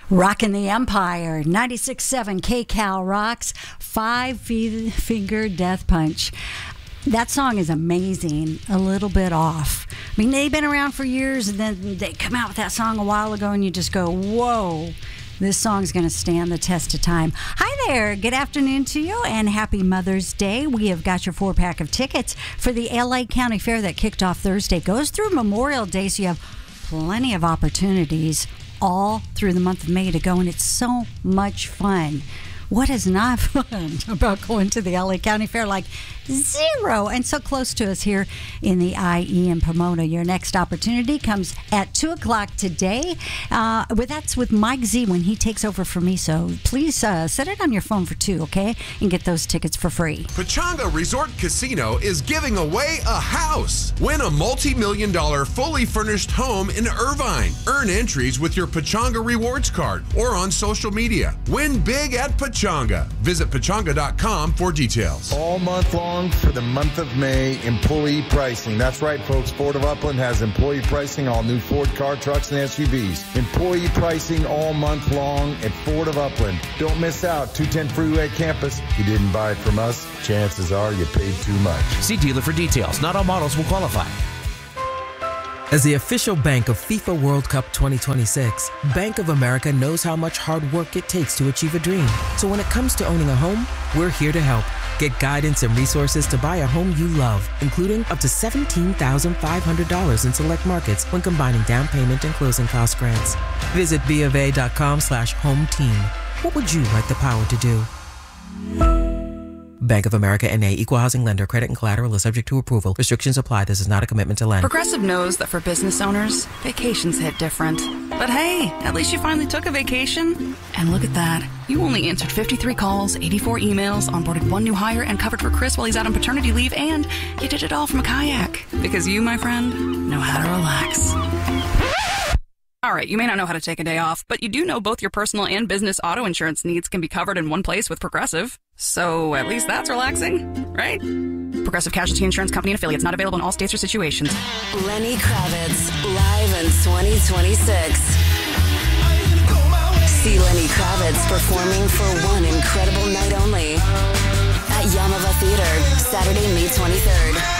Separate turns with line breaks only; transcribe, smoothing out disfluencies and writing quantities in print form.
Rockin' the Empire, 96.7 KCal rocks, Five Finger Death Punch. That song is amazing, a little bit off. I mean, they've been around for years, and then they come out with that song a while ago, and you just go, whoa, this song's going to stand the test of time. Hi there, good afternoon to you, and happy Mother's Day. We have got your 4-pack of tickets for the LA County Fair that kicked off Thursday. Goes through Memorial Day, so you have plenty of opportunities all through the month of May to go, and it's so much fun. What is not fun about going to the LA County Fair? Like zero. And so close to us here in the IE in Pomona. Your next opportunity comes at 2 o'clock today. That's with Mike Z when he takes over for me. So please set it on your phone for 2, okay? And get those tickets for free.
Pechanga Resort Casino is giving away a house. Win a multi-million-dollar fully furnished home in Irvine. Earn entries with your Pechanga Rewards card or on social media. Win big at Pechanga. Visit pechanga.com for details.
All month long for the month of May, employee pricing. That's right, folks. Ford of Upland has employee pricing, all new Ford car, trucks, and SUVs. Employee pricing all month long at Ford of Upland. Don't miss out. 210 Freeway Campus. You didn't buy it from us, chances are you paid too much.
See dealer for details. Not all models will qualify.
As the official bank of FIFA World Cup 2026, Bank of America knows how much hard work it takes to achieve a dream. So when it comes to owning a home, we're here to help. Get guidance and resources to buy a home you love, including up to $17,500 in select markets when combining down payment and closing cost grants. Visit BofA.com/home team. What would you like the power to do? Bank of America N.A. Equal Housing Lender. Credit and collateral is subject to approval. Restrictions apply. This is not a commitment to lend.
Progressive knows that for business owners, vacations hit different. But hey, at least you finally took a vacation. And look at that. You only answered 53 calls, 84 emails, onboarded 1 new hire, and covered for Chris while he's out on paternity leave, and you did it all from a kayak. Because you, my friend, know how to relax. All right, you may not know how to take a day off, but you do know both your personal and business auto insurance needs can be covered in one place with Progressive. So at least that's relaxing, right? Progressive Casualty Insurance Company and affiliates, not available in all states or situations.
Lenny Kravitz, live in 2026. See Lenny Kravitz performing for one incredible night only at Yamava Theater, Saturday, May 23rd.